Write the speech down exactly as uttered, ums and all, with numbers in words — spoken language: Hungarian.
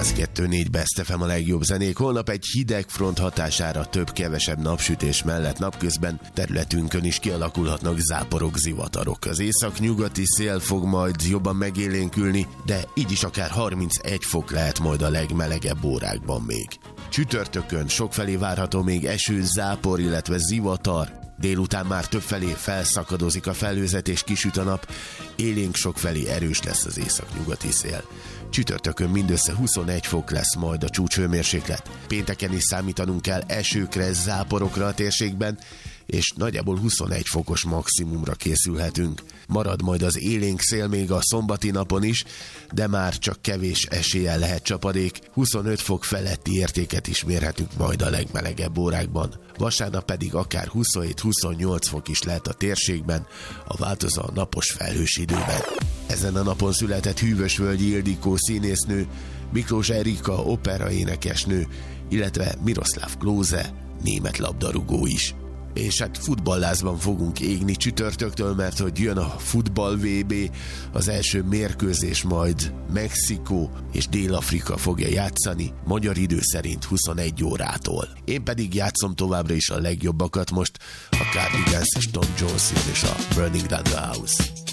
száz kettő négy Best ef em a legjobb zenék. Holnap egy hideg front hatására több-kevesebb napsütés mellett napközben területünkön is kialakulhatnak záporok, zivatarok. Az észak-nyugati szél fog majd jobban megélénkülni, de így is akár harmincegy fok lehet majd a legmelegebb órákban még. Csütörtökön sokfelé várható még eső, zápor, illetve zivatar. Délután már többfelé felszakadozik a felhőzet és kisüt a nap, élénk sokfelé erős lesz az északnyugati szél. Csütörtökön mindössze huszonegy fok lesz majd a csúcshőmérséklet. Pénteken is számítanunk kell esőkre, záporokra a térségben, és nagyjából huszonegy fokos maximumra készülhetünk. Marad majd az élénk szél még a szombati napon is, de már csak kevés eséllyel lehet csapadék, huszonöt fok feletti értéket is mérhetünk majd a legmelegebb órákban. Vasárnap pedig akár huszonhét-huszonnyolc fok is lehet a térségben, a változó napos felhős időben. Ezen a napon született Hűvösvölgyi Ildikó színésznő, Miklós Erika operaénekesnő, illetve Miroslav Klose német labdarúgó is. És hát futballázban fogunk égni csütörtöktől, mert hogy jön a futball vé bé, az első mérkőzés majd Mexikó és Dél-Afrika fogja játszani, magyar idő szerint huszonegy órától. Én pedig játszom továbbra is a legjobbakat most, a Cardigans és Tom Jones és a Burning Down the House.